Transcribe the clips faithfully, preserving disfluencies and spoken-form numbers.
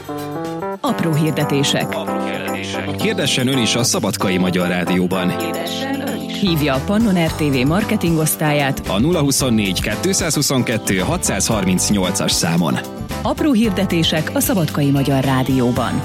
Apró hirdetések. Apró hirdetések. Hirdessen ön is a Szabadkai Magyar Rádióban. Hirdessen ön is. Hívja a Pannon er té vé marketingosztályát a nulla huszonnégy kettőszázhuszonkettő hatszázharmincnyolcas számon. Apró hirdetések a Szabadkai Magyar Rádióban.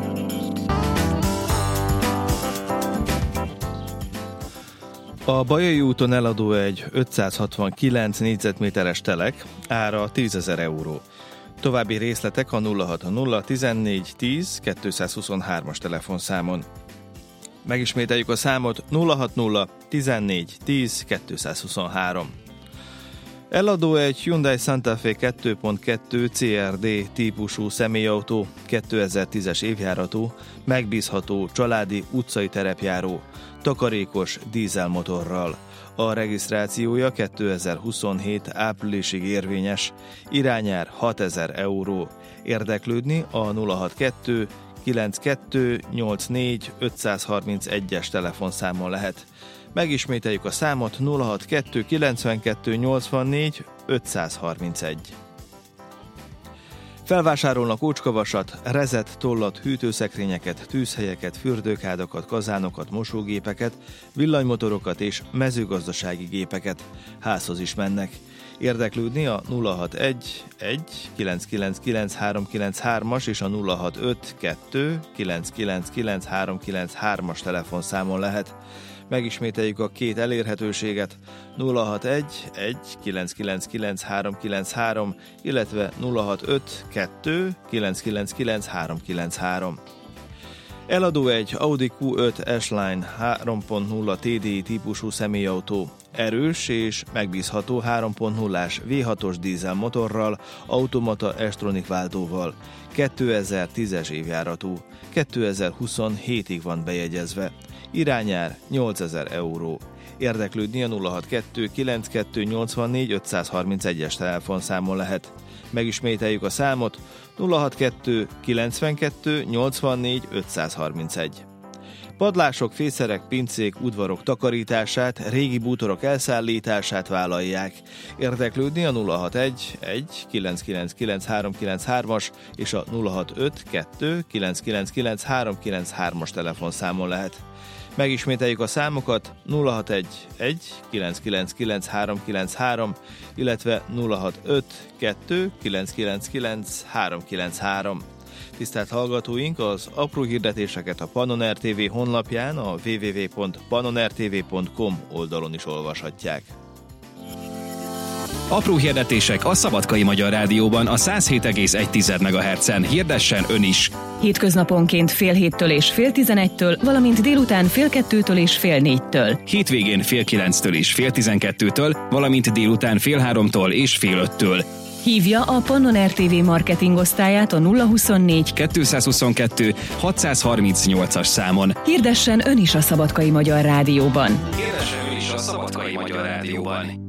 A Bajai úton eladó egy ötszázhatvankilenc négyzetméteres telek, ára tízezer euró. További részletek a nulla hatvannulla tizennégy tíz kétszázhuszonhármas telefonszámon. Megismételjük a számot: nulla hatvannulla tizennégy tíz kétszázhuszonhárom. Eladó egy Hyundai Santa Fe kettő pont kettő cé er dé típusú személyautó, kétezer-tízes évjáratú, megbízható családi utcai terepjáró, takarékos dízelmotorral. A regisztrációja kétezer-huszonhét áprilisig érvényes, irányár hatezer euró. Érdeklődni a nulla hatvankettő kilencvenkettő nyolcvannégy ötszázharmincegyes telefonszámon lehet. Megismételjük a számot: nulla hatvankettő kilencvenkettő nyolcvannégy ötszázharmincegy. Felvásárolnak ócskavasat, rezet, tollat, hűtőszekrényeket, tűzhelyeket, fürdőkádakat, kazánokat, mosógépeket, villanymotorokat és mezőgazdasági gépeket. Házhoz is mennek. Érdeklődni a nulla hatvanegy egy kilencszázkilencvenkilenc háromszázkilencvenhármas és a nulla hatvanöt kettő kilencszázkilencvenkilenc háromszázkilencvenhármas telefonszámon lehet. Megismételjük a két elérhetőséget: nulla hatvanegy egy kilencszázkilencvenkilenc háromszázkilencvenhárom, illetve nulla hatvanöt kettő kilencszázkilencvenkilenc háromszázkilencvenhárom. Eladó egy Audi kú öt S-Line három pont nulla té dé i típusú személyautó, erős és megbízható három pont nullás vé hatos dízel motorral, automata S-Tronic váltóval, kétezer-tízes évjáratú, kétezer-huszonhétig van bejegyezve, irányár nyolcezer euró. Érdeklődni a nulla hatvankettő kilencvenkettő nyolcvannégy ötszázharmincegyes telefonszámon lehet. Megismételjük a számot: nulla hatvankettő kilencvenkettő nyolcvannégy ötszázharmincegy. Padlások, fészerek, pincék, udvarok takarítását, régi bútorok elszállítását vállalják. Érdeklődni a nulla hatvanegy egy kilencszázkilencvenkilenc háromszázkilencvenhármas és a nulla hatvanöt kettő kilencszázkilencvenkilenc háromszázkilencvenhármas telefonszámon lehet. Megismételjük a számokat: nulla hatvanegy egy kilencszázkilencvenkilenc háromszázkilencvenhárom, illetve nulla hatvanöt kettő kilencszázkilencvenkilenc háromszázkilencvenhárom. Tisztelt hallgatóink, az apró hirdetéseket a Pannon er té vé honlapján, a double-u double-u double-u pont pannon er té vé pont com oldalon is olvashatják. Apró hirdetések a Szabadkai Magyar Rádióban a száz hét egész egy megahertzen. Hirdessen ön is! Hétköznaponként fél héttől és fél tizenegytől, valamint délután fél kettőtől és fél négytől. Hétvégén fél kilenctől és fél tizenkettőtől, valamint délután fél háromtól és fél öttől. Hívja a Pannon er té vé marketingosztályát a nulla huszonnégy kettőszázhuszonkettő hatszázharmincnyolcas számon. Hirdessen ön is a Szabadkai Magyar Rádióban. Hirdessen ön is a Szabadkai Magyar Rádióban.